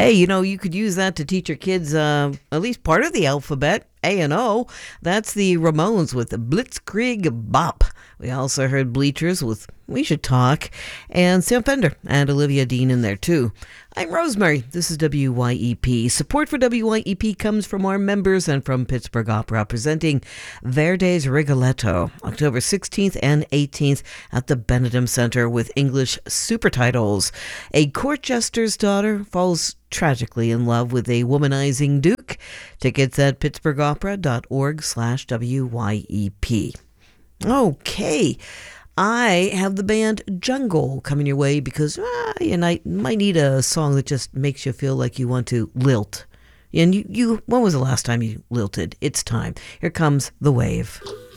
Hey, you could use that to teach your kids at least part of the alphabet. A and O. That's the Ramones with the Blitzkrieg Bop. We also heard Bleachers with We Should Talk, and Sam Fender and Olivia Dean in there too. I'm Rosemary. This is WYEP. Support for WYEP comes from our members and from Pittsburgh Opera, presenting Verdi's Rigoletto, October 16th and 18th at the Benedum Center with English super titles. A court jester's daughter falls tragically in love with a womanizing duke. Tickets at pittsburghopera.org/WYEP. Okay. I have the band Jungle coming your way because you might need a song that just makes you feel like you want to lilt. And you when was the last time you lilted? It's time. Here comes The Wave.